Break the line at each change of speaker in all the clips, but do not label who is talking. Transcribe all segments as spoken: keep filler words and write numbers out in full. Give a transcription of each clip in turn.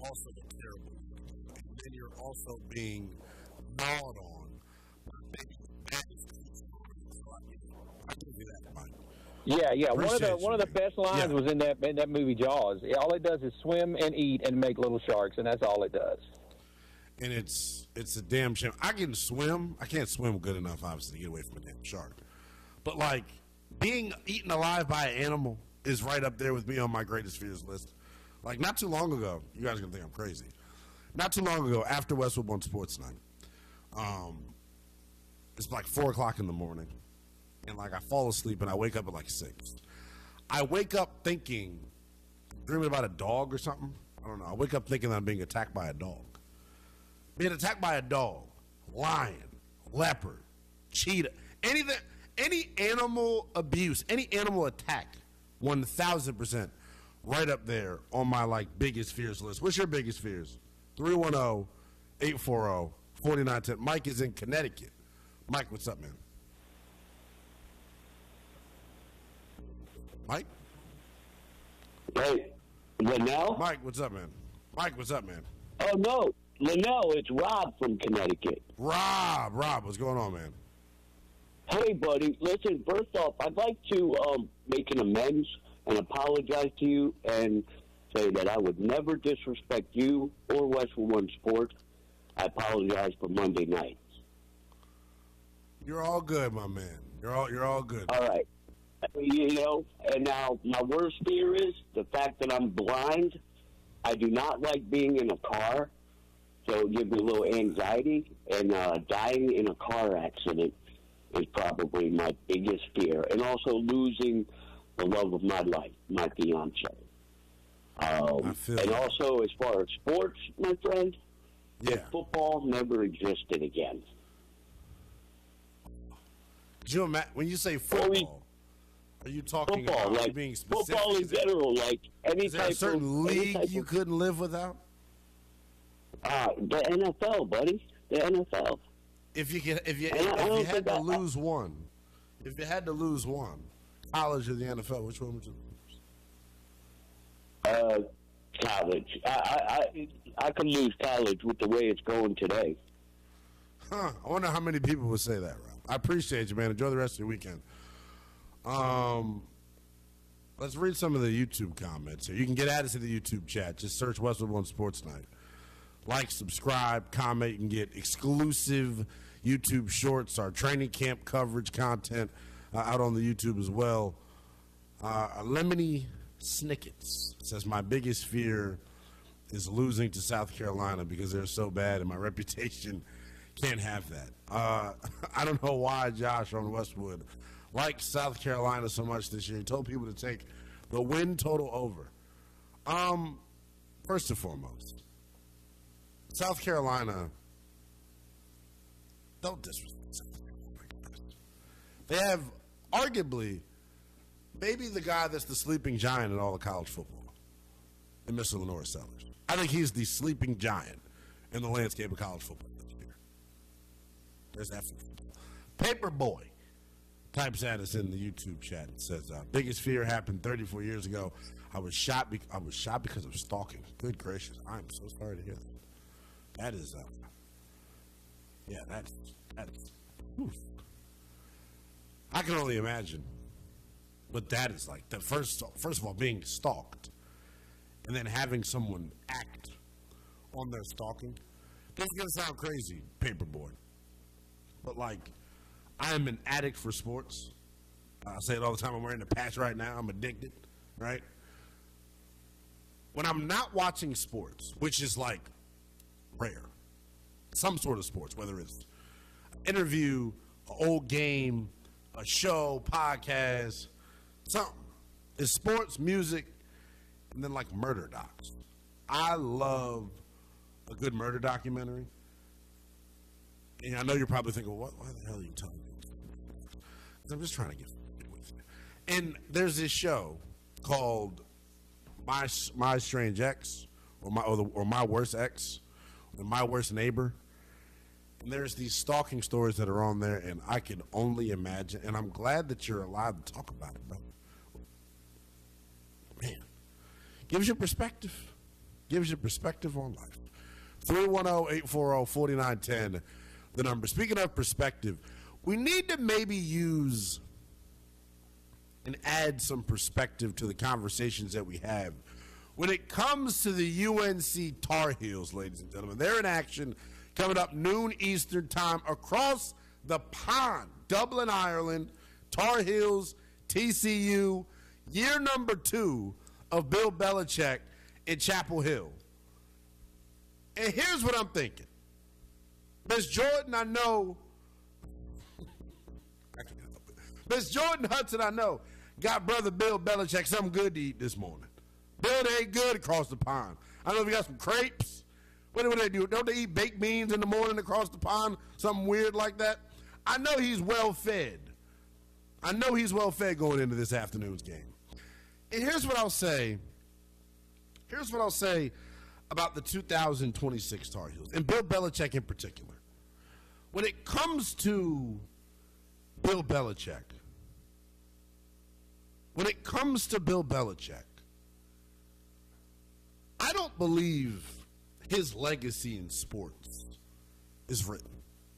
also a terrible look. And then you're also being gnawed on by maybe the baddest people. So I, you know, I give you that, Mike.
Yeah, yeah. One of the
Appreciate
one
you,
of the
man.
best lines
Yeah.
was in that in that movie Jaws. All it does is swim and eat and make little sharks, and that's all it does.
And it's it's a damn shame. I can swim. I can't swim good enough, obviously, to get away from a damn shark. But like being eaten alive by an animal is right up there with me on my greatest fears list. Like not too long ago, you guys are gonna think I'm crazy. Not too long ago, after Westwood One Sports Night, um, it's like four o'clock in the morning, and like I fall asleep and I wake up at like six. I wake up thinking, dreaming about a dog or something. I don't know. I wake up thinking that I'm being attacked by a dog. Being attacked by a dog, lion, leopard, cheetah, anything, any animal abuse, any animal attack, one thousand percent right up there on my like biggest fears list. What's your biggest fears? three one zero, eight four zero, four nine one zero. Mike is in Connecticut. Mike, what's up, man? Mike?
Hey, Linnell?
Mike, what's up, man? Mike, what's up, man?
Oh, no. Linnell, it's Rob from Connecticut.
Rob, Rob, what's going on, man?
Hey, buddy. Listen, first off, I'd like to um, make an amends and apologize to you and say that I would never disrespect you or Westwood One Sports. I apologize for Monday night.
You're all good, my man. You're all you're all good.
All right. You know, and now my worst fear is the fact that I'm blind. I do not like being in a car, so it gives me a little anxiety. And uh, dying in a car accident is probably my biggest fear. And also losing the love of my life, my fiance. Um,
I feel
and
you.
also, as far as sports, my friend,
Yeah.
if football never existed again.
Could you imagine when you say football? Are you talking
Football,
about
like
being specific?
football in
Is there-
general, like any
is there
type
a certain
of any
league
type
you
of-
couldn't live without?
Uh, the N F L, buddy. The N F L.
If you could, if you
I don't- I
if
don't
you had
think
to
I-
lose one, if you had to lose one, college or the N F L, which one would you lose?
Uh, college. I, I, I, I can lose college with the way it's going today.
Huh. I wonder how many people would say that, Rob. I appreciate you, man. Enjoy the rest of your weekend. Um, let's read some of the YouTube comments here. You can get added to the YouTube chat. Just search Westwood One Sports Night. Like, subscribe, comment. You can get exclusive YouTube shorts, our training camp coverage content uh, out on the YouTube as well. Uh, Lemony Snickets says, my biggest fear is losing to South Carolina because they're so bad and my reputation can't have that. Uh, I don't know why Josh on Westwood likes South Carolina so much this year. He told people to take the win total over. Um, first and foremost, South Carolina, don't disrespect South Carolina. They have arguably maybe the guy that's the sleeping giant in all of college football, and Mister Lenore Sellers. I think he's the sleeping giant in the landscape of college football this year. There's that. Paperboy types at us in the YouTube chat and says, uh, biggest fear happened thirty-four years ago. I was shot. Be- I was shot because of stalking. Good gracious, I'm so sorry to hear that. That is, uh, yeah, that's that's. Oof. I can only imagine, but that is like the first. First of all, being stalked, and then having someone act on their stalking. This is gonna sound crazy, Paperboy, but like, I am an addict for sports. I say it all the time. I'm wearing the patch right now. I'm addicted, right? When I'm not watching sports, which is like rare, some sort of sports, whether it's an interview, an old game, a show, podcast, something. It's sports, music, and then like murder docs. I love a good murder documentary. And I know you're probably thinking, what? Why the hell are you telling me? I'm just trying to get with you. And there's this show called My My Strange Ex, or my or, the, or My Worst Ex, or My Worst Neighbor. And there's these stalking stories that are on there, and I can only imagine. And I'm glad that you're allowed to talk about it, brother. Man, gives you perspective. gives you perspective on life. three one zero, eight four zero, four nine one zero, the number. Speaking of perspective, we need to maybe use and add some perspective to the conversations that we have when it comes to the U N C Tar Heels, ladies and gentlemen. They're in action coming up noon Eastern time across the pond. Dublin, Ireland, Tar Heels, T C U, year number two of Bill Belichick in Chapel Hill. And here's what I'm thinking. Miss Jordan, I know. Miss Jordan Hudson, I know, got brother Bill Belichick something good to eat this morning. Bill, they ain't good across the pond. I don't know if you got some crepes. What do they do? Don't they eat baked beans in the morning across the pond? Something weird like that? I know he's well fed. I know he's well fed going into this afternoon's game. And here's what I'll say. Here's what I'll say about the two thousand twenty-six Tar Heels, and Bill Belichick in particular. When it comes to Bill Belichick, when it comes to Bill Belichick, I don't believe his legacy in sports is written.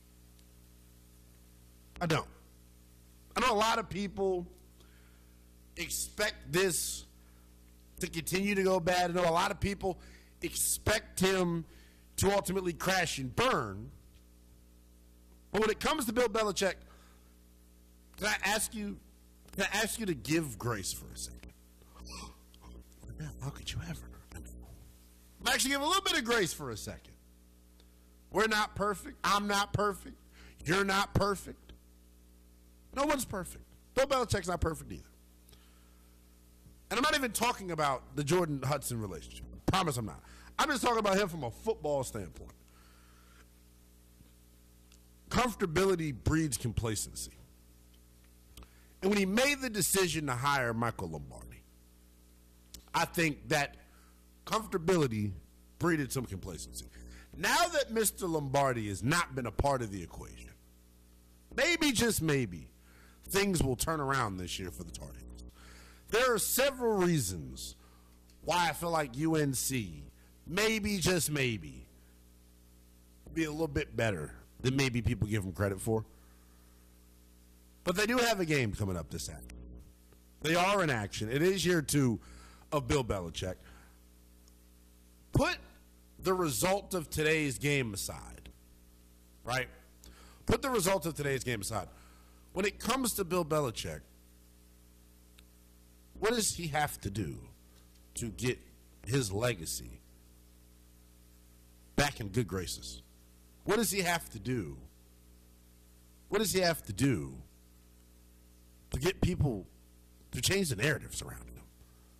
I don't. I know a lot of people expect this to continue to go bad. I know a lot of people expect him to ultimately crash and burn. But when it comes to Bill Belichick, can I ask you, can I ask you to give grace for a second? How could you ever? I'm actually give a little bit of grace for a second. We're not perfect. I'm not perfect. You're not perfect. No one's perfect. Bill Belichick's not perfect either. And I'm not even talking about the Jordan Hudson relationship. I promise I'm not. I'm just talking about him from a football standpoint. Comfortability breeds complacency. And when he made the decision to hire Michael Lombardi, I think that comfortability breeded some complacency. Now that Mister Lombardi has not been a part of the equation, maybe, just maybe, things will turn around this year for the Tar Heels. There are several reasons why I feel like U N C, maybe, just maybe, will be a little bit better than maybe people give them credit for. But they do have a game coming up this afternoon. They are in action. It is year two of Bill Belichick. Put the result of today's game aside, right? Put the result of today's game aside. When it comes to Bill Belichick, what does he have to do to get his legacy back in good graces? What does he have to do? What does he have to do to get people to change the narratives surrounding him?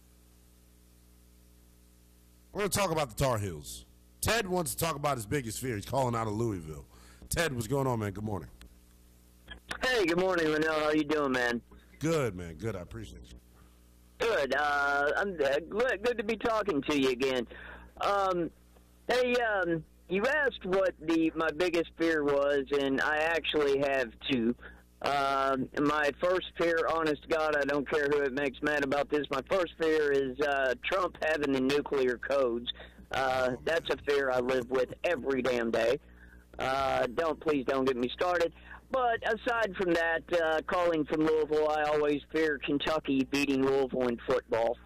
We're going to talk about the Tar Heels. Ted wants to talk about his biggest fear. He's calling out of Louisville. Ted, what's going on, man? Good morning.
Hey, good morning, Linnell. How you doing, man?
Good, man. Good. I appreciate you.
Good. Uh, I'm uh, good, good to be talking to you again. Um, hey, um, you asked what the my biggest fear was, and I actually have two. Um, my first fear, honest to God, I don't care who it makes mad about this, my first fear is uh, Trump having the nuclear codes. Uh, that's a fear I live with every damn day. Uh, don't, please don't get me started. But aside from that, uh, calling from Louisville, I always fear Kentucky beating Louisville in football.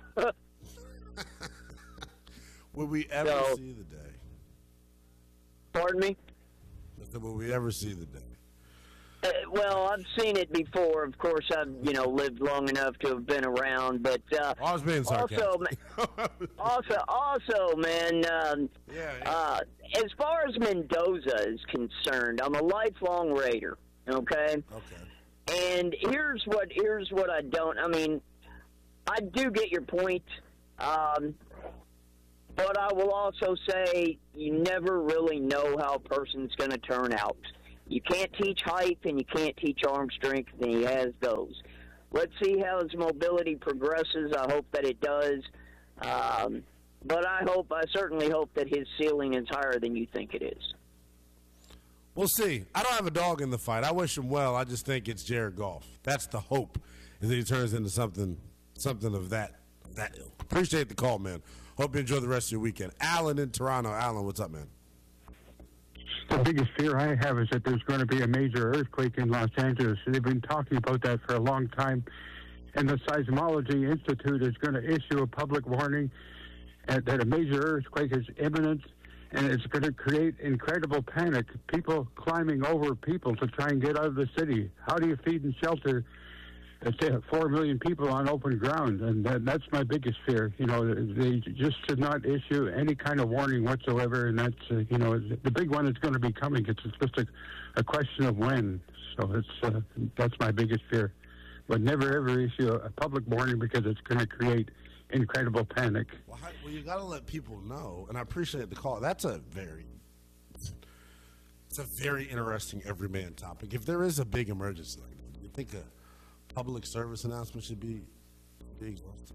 Will we ever
so,
see the day?
Pardon me?
Will we ever see the day?
Uh, well, I've seen it before. Of course, I've you know lived long enough to have been around. But uh,
I was being sarcastic.
Also, also, also, man. Um,
yeah. yeah.
Uh, as far as Mendoza is concerned, I'm a lifelong Raider. Okay.
Okay.
And here's what here's what I don't. I mean, I do get your point. Um, but I will also say you never really know how a person's going to turn out. You can't teach height and you can't teach arm strength, and he has those. Let's see how his mobility progresses. I hope that it does. Um, but I hope, I certainly hope that his ceiling is higher than you think it is.
We'll see. I don't have a dog in the fight. I wish him well. I just think it's Jared Goff. That's the hope, is that he turns into something something of that, that ilk. Appreciate the call, man. Hope you enjoy the rest of your weekend. Alan in Toronto. Alan, what's up, man?
The biggest fear I have is that there's going to be a major earthquake in Los Angeles. They've been talking about that for a long time. And the Seismology Institute is going to issue a public warning that a major earthquake is imminent, and it's going to create incredible panic. People climbing over people to try and get out of the city. How do you feed and shelter four million people on open ground? And that, that's my biggest fear. You know, they just should not issue any kind of warning whatsoever. And that's, uh, you know, the big one is going to be coming. It's just a, a question of when. So it's uh, that's my biggest fear. But never ever issue a public warning because it's going to create incredible panic.
Well, how, well you got to let people know, and I appreciate the call. That's a very, it's a very interesting everyman topic. If there is a big emergency like that, do you think a public service announcement should be, be exhausted?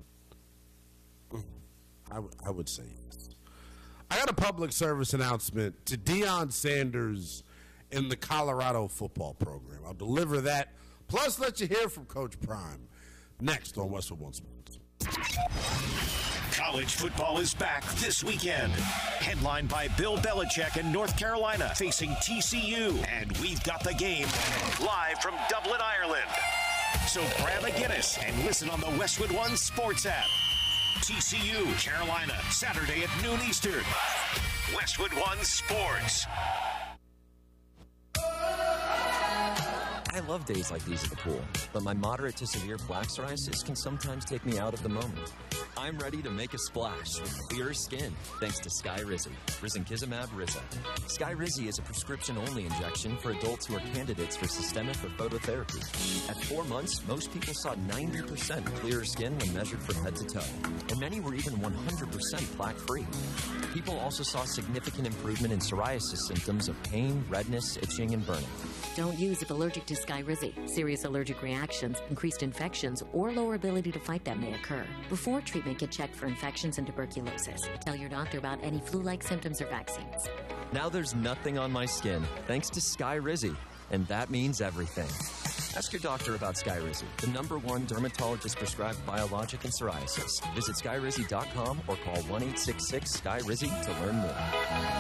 I, w- I would say yes. I got a public service announcement to Deion Sanders in the Colorado football program. I'll deliver that, plus let you hear from Coach Prime next on Westwood One Sports.
College football is back this weekend. Headlined by Bill Belichick in North Carolina facing T C U. And we've got the game live from Dublin, Ireland. So grab a Guinness and listen on the Westwood One Sports app. T C U, Carolina, Saturday at noon Eastern. Westwood One Sports.
I love days like these at the pool, but my moderate to severe plaque psoriasis can sometimes take me out of the moment. I'm ready to make a splash with clearer skin thanks to Skyrizi, Risankizumab Riza. Skyrizi is a prescription-only injection for adults who are candidates for systemic or phototherapy. At four months, most people saw ninety percent clearer skin when measured from head to toe, and many were even one hundred percent plaque-free. People also saw significant improvement in psoriasis symptoms of pain, redness, itching, and burning.
Don't use if allergic to Skyrizi. Serious allergic reactions, increased infections, or lower ability to fight them may occur. Before treatment, get checked for infections and tuberculosis. Tell your doctor about any flu-like symptoms or vaccines.
Now there's nothing on my skin thanks to Skyrizi, and that means everything. Ask your doctor about Skyrizi, the number one dermatologist-prescribed biologic in psoriasis. Visit skyrizi dot com or call one eight six six, S K Y R I Z I to learn more.